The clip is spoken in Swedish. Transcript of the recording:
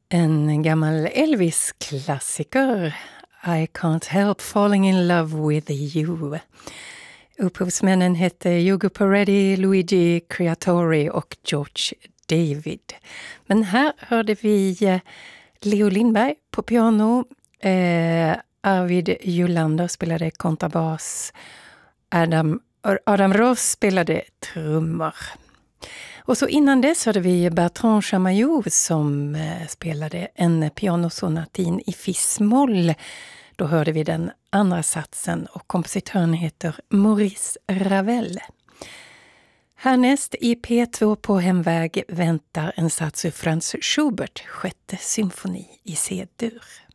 En gammal Elvis-klassiker, I Can't Help Falling in Love with You. Upphovsmännen hette Hugo Peretti, Luigi Creatori och George David. Men här hörde vi Leo Lindberg på piano, Arvid Julander spelade kontrabas, Adam Ross spelade trummor. Och så innan dess hade vi Bertrand Chamayou som spelade en pianosonatin i fis-moll. Då hörde vi den andra satsen och kompositören heter Maurice Ravel. Härnäst i P2 på hemväg väntar en sats ur Franz Schubert, sjätte symfoni i C-dur.